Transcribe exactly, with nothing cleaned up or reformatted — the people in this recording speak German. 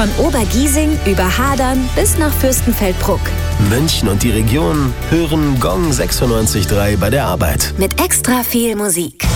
Von Obergiesing über Hadern bis nach Fürstenfeldbruck. München und die Region hören Gong sechsundneunzig Komma drei bei der Arbeit. Mit extra viel Musik.